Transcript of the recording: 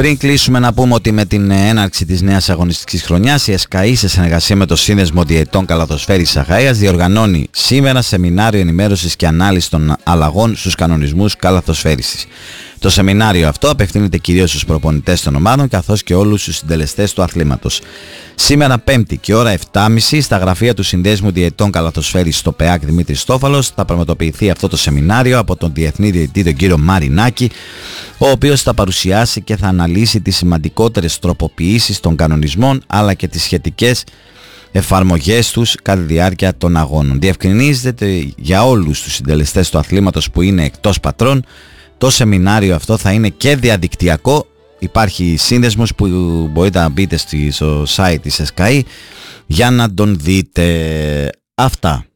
Πριν κλείσουμε να πούμε ότι με την έναρξη της νέας αγωνιστικής χρονιάς η ΕΣΚΑΗ σε συνεργασία με το Σύνδεσμο Διαιτητών Καλαθοσφαίρισης Αχαΐας διοργανώνει σήμερα σεμινάριο ενημέρωσης και ανάλυσης των αλλαγών στους κανονισμούς καλαθοσφαίρισης. Το σεμινάριο αυτό απευθύνεται κυρίως στους προπονητές των ομάδων καθώς και όλους τους συντελεστές του αθλήματος. Σήμερα Πέμπτη και ώρα 7.30 στα γραφεία του Συνδέσμου Διαιτητών Καλαθοσφαίρισης στο ΠΕΑΚ Δημήτρης Στόφαλος θα πραγματοποιηθεί αυτό το σεμινάριο από τον Διεθνή Διαιτητή τον κύριο Μαρινάκη, ο οποίος θα παρουσιάσει και θα αναλύσει τις σημαντικότερες τροποποιήσεις των κανονισμών αλλά και τις σχετικές εφαρμογές τους κατά τη διάρκεια των αγώνων. Διευκρινίζεται για όλους τους συντελεστές του αθλήματος που είναι εκτός πατρών. Το σεμινάριο αυτό θα είναι και διαδικτυακό. Υπάρχει σύνδεσμος που μπορείτε να μπείτε στο site της ΕΣΚΑΗ για να τον δείτε. Αυτά.